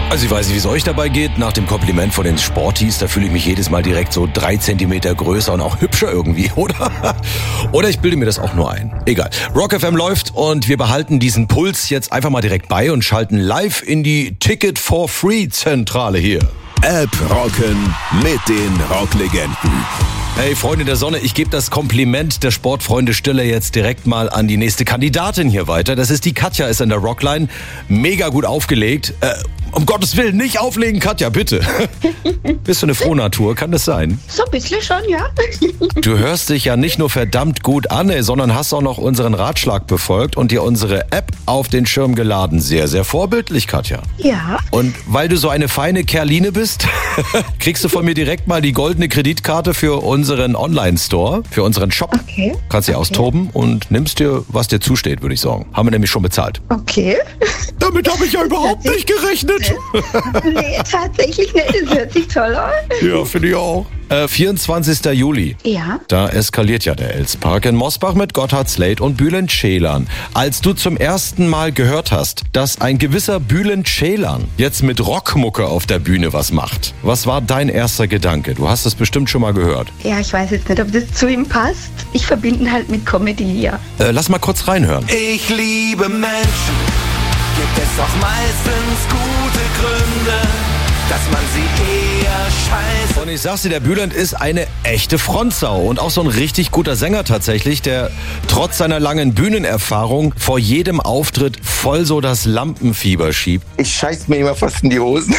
Also ich weiß nicht, wie es euch dabei geht. Nach dem Kompliment von den Sporties, da fühle ich mich jedes Mal direkt so 3 Zentimeter größer und auch hübscher irgendwie, oder? Oder ich bilde mir das auch nur ein. Egal. Rock FM läuft und wir behalten diesen Puls jetzt einfach mal direkt bei und schalten live in die Ticket-for-Free-Zentrale hier. App rocken mit den Rocklegenden. Hey Freunde der Sonne, ich gebe das Kompliment der Sportfreunde Stille jetzt direkt mal an die nächste Kandidatin hier weiter. Das ist die Katja, ist in der Rockline. Mega gut aufgelegt. Um Gottes Willen, nicht auflegen, Katja, bitte. Bist du eine Frohnatur, kann das sein? So ein bisschen schon, ja. Du hörst dich ja nicht nur verdammt gut an, sondern hast auch noch unseren Ratschlag befolgt und dir unsere App auf den Schirm geladen. Sehr, sehr vorbildlich, Katja. Ja. Und weil du so eine feine Kerline bist, kriegst du von mir direkt mal die goldene Kreditkarte für unseren Online-Store, für unseren Shop. Okay. Kannst dir austoben und nimmst dir, was dir zusteht, würde ich sagen. Haben wir nämlich schon bezahlt. Okay. Damit habe ich ja überhaupt nicht gerechnet. Nee, tatsächlich nicht. Das hört sich toll an. Ja, finde ich auch. 24. Juli. Ja. Da eskaliert ja der Elspark in Mosbach mit Gotthard Slate und Bülent Ceylan. Als du zum ersten Mal gehört hast, dass ein gewisser Bülent Ceylan jetzt mit Rockmucke auf der Bühne was macht, was war dein erster Gedanke? Du hast es bestimmt schon mal gehört. Ja, ich weiß jetzt nicht, ob das zu ihm passt. Ich verbinde ihn halt mit Comedy, ja. Lass mal kurz reinhören. Ich liebe Menschen, gibt es auch meistens gute Gründe, dass man sie eher scheiße. Und ich sag's dir, der Bülent ist eine echte Frontsau und auch so ein richtig guter Sänger tatsächlich, der trotz seiner langen Bühnenerfahrung vor jedem Auftritt voll so das Lampenfieber schiebt. Ich scheiß mir immer fast in die Hosen.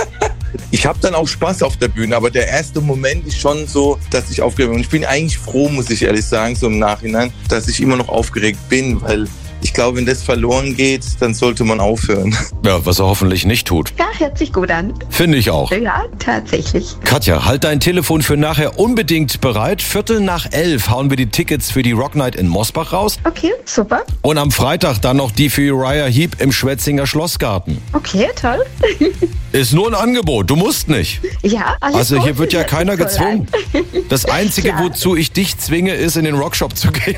Ich habe dann auch Spaß auf der Bühne, aber der erste Moment ist schon so, dass ich aufgeregt bin. Und ich bin eigentlich froh, muss ich ehrlich sagen, so im Nachhinein, dass ich immer noch aufgeregt bin, weil ich glaube, wenn das verloren geht, dann sollte man aufhören. Ja, was er hoffentlich nicht tut. Ja, hört sich gut an. Finde ich auch. Ja, tatsächlich. Katja, halt dein Telefon für nachher unbedingt bereit. 11:15 hauen wir die Tickets für die Rock Night in Mosbach raus. Okay, super. Und am Freitag dann noch die für Uriah Heep im Schwetzinger Schlossgarten. Okay, toll. Ist nur ein Angebot, du musst nicht. Ja, alles Also gut. hier wird ja Hört sich keiner toll gezwungen. an. Das Einzige, Klar. wozu ich dich zwinge, ist in den Rockshop zu gehen.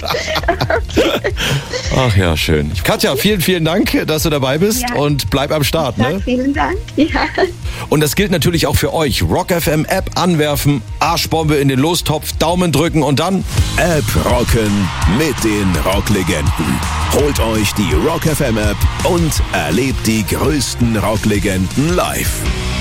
Ach ja, schön. Katja, vielen, vielen Dank, dass du dabei bist Ja. und bleib am Start. Ja, Ne? vielen Dank. Ja. Und das gilt natürlich auch für euch. Rock FM App anwerfen, Arschbombe in den Lostopf, Daumen drücken und dann App rocken mit den Rocklegenden. Holt euch die Rock FM App und erlebt die größten Rocklegenden live.